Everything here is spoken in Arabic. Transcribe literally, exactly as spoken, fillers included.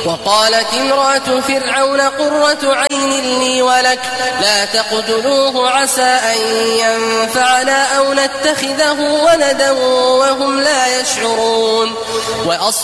وقالت امرأة فرعون قرة عين لي ولك لا تقتلوه عسى أن ينفعنا أو نتخذه ولدا وهم لا يشعرون.